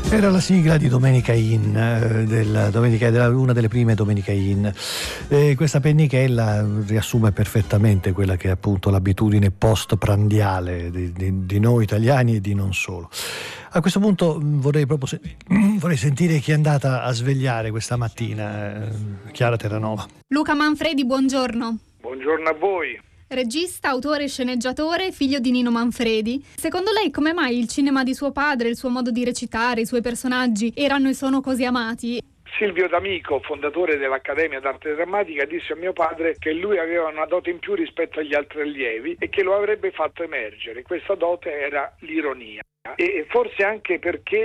Era la sigla di Domenica In, una delle prime Domenica In. Questa pennichella riassume perfettamente quella che è appunto l'abitudine post-prandiale di noi italiani e di non solo. A questo punto vorrei sentire chi è andata a svegliare questa mattina, Chiara Terranova. Luca Manfredi, buongiorno. Buongiorno a voi. Regista, autore e sceneggiatore, figlio di Nino Manfredi. Secondo lei come mai il cinema di suo padre, il suo modo di recitare, i suoi personaggi erano e sono così amati? Silvio D'Amico, fondatore dell'Accademia d'Arte Drammatica, disse a mio padre che lui aveva una dote in più rispetto agli altri allievi e che lo avrebbe fatto emergere. Questa dote era l'ironia. E forse anche perché